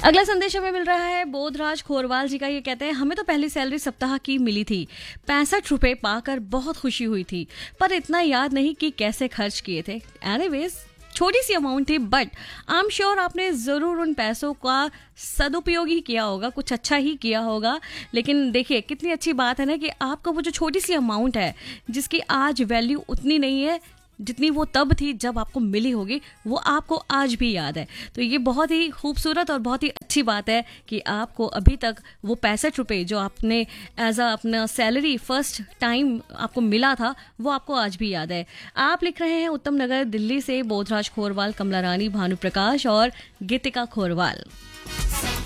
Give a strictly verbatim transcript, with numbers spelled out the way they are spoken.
अगला संदेश हमें मिल रहा है बोधराज खोरवाल जी का। ये कहते हैं हमें तो पहली सैलरी सप्ताह की मिली थी, पैंसठ रुपए पाकर बहुत खुशी हुई थी, पर इतना याद नहीं कि कैसे खर्च किए थे। एनीवेज छोटी सी अमाउंट थी, बट आई एम श्योर आपने ज़रूर उन पैसों का सदुपयोग ही किया होगा, कुछ अच्छा ही किया होगा। लेकिन देखिए कितनी अच्छी बात है ना कि आपका वो जो छोटी सी अमाउंट है जिसकी आज वैल्यू उतनी नहीं है जितनी वो तब थी जब आपको मिली होगी, वो आपको आज भी याद है। तो ये बहुत ही खूबसूरत और बहुत ही अच्छी बात है कि आपको अभी तक वो पैंसठ रुपये जो आपने एज अ अपना सैलरी फर्स्ट टाइम आपको मिला था वो आपको आज भी याद है। आप लिख रहे हैं उत्तम नगर दिल्ली से बोधराज खोरवाल, कमला रानी, भानु प्रकाश और गीतिका खोरवाल।